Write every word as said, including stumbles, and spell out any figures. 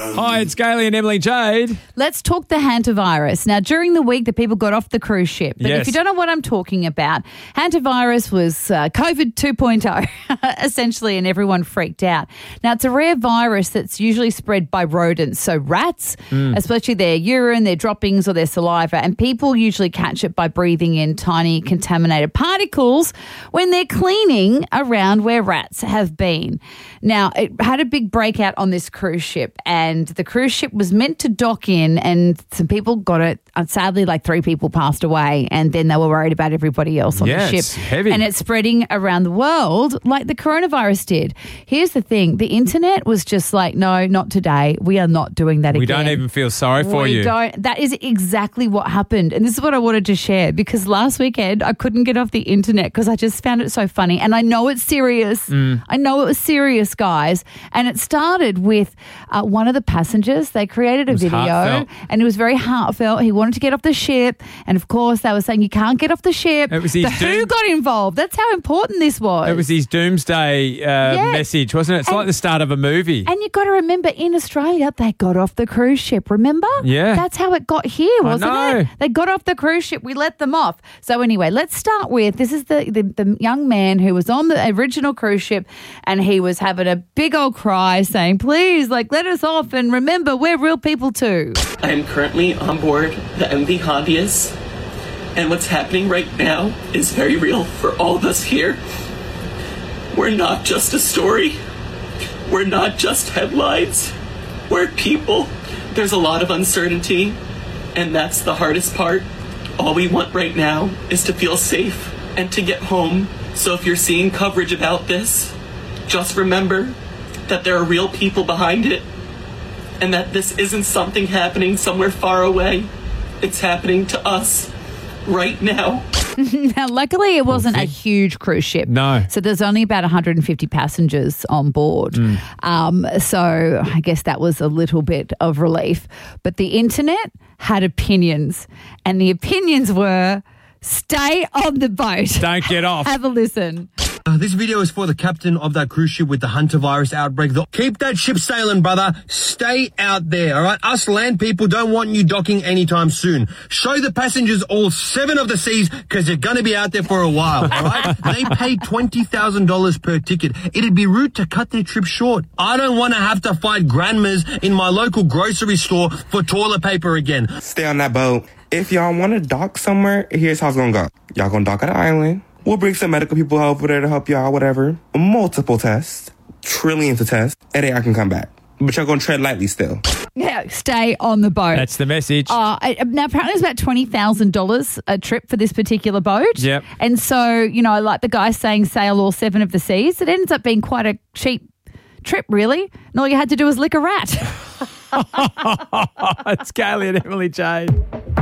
Hi, it's Gailey and Emily Jade. Let's talk the hantavirus. Now, during the week, the people got off the cruise ship. But Yes. if you don't know what I'm talking about, hantavirus was uh, COVID two point oh, essentially, and everyone freaked out. Now, it's a rare virus that's usually spread by rodents, so rats, Mm. especially their urine, their droppings, or their saliva, and people usually catch it by breathing in tiny contaminated particles when they're cleaning around where rats have been. Now, it had a big breakout on this cruise ship, and the cruise ship was meant to dock in, and some people got it. And sadly, like three people passed away, and then they were worried about everybody else on Yeah, the it's ship. heavy. And it's spreading around the world like the coronavirus did. Here's the thing. The internet was just like, no, not today. We are not doing that We again. don't even feel sorry for we you. Don't. That is exactly what happened. And this is what I wanted to share, because last weekend I couldn't get off the internet because I just found it so funny. And I know it's serious. Mm. I know it was serious, guys. And it started with uh, one of the passengers. They created a was video heartfelt. and it was very heartfelt. He wanted to get off the ship. And of course, they were saying, you can't get off the ship. It was his but who doom- got involved? That's how important this was. It was his doomsday uh, Yeah. message, wasn't it? It's And- like the start of a movie. And you've got to remember, in Australia, they got off the cruise ship, remember? Yeah. That's how it got here, wasn't know. it? They got off the cruise ship. We let them off. So anyway, let's start with, this is the, the, the young man who was on the original cruise ship, and he was having a big old cry saying, please, like, let us off. And remember, we're real people too. I am currently on board the M V Hondius, and what's happening right now is very real for all of us here. We're not just a story. We're not just headlines. We're people. There's a lot of uncertainty, and that's the hardest part. All we want right now is to feel safe and to get home. So if you're seeing coverage about this, just remember that there are real people behind it, and that this isn't something happening somewhere far away. It's happening to us right now. Now, luckily, it wasn't a huge cruise ship. No. So there's only about one hundred fifty passengers on board. Um, so I guess that was a little bit of relief. But the internet had opinions, and the opinions were, stay on the boat. Don't get off. Have a listen. Uh, this video is for the captain of that cruise ship with the hantavirus outbreak. The- Keep that ship sailing, brother. Stay out there, all right? Us land people don't want you docking anytime soon. Show the passengers all seven of the seas, because you're going to be out there for a while, all right? They pay twenty thousand dollars per ticket. It'd be rude to cut their trip short. I don't want to have to fight grandmas in my local grocery store for toilet paper again. Stay on that boat. If y'all want to dock somewhere, here's how it's gonna go. Y'all gonna dock at an island. We'll bring some medical people over there to help you out, whatever. Multiple tests. Trillions of tests. And then I can come back. But y'all gonna tread lightly still. Yeah, stay on the boat. That's the message. Uh, I- now, apparently it's about twenty thousand dollars a trip for this particular boat. Yep. And so, you know, like the guy saying sail all seven of the seas, it ends up being quite a cheap trip, really. And all you had to do was lick a rat. It's Gailey and Emily Jade.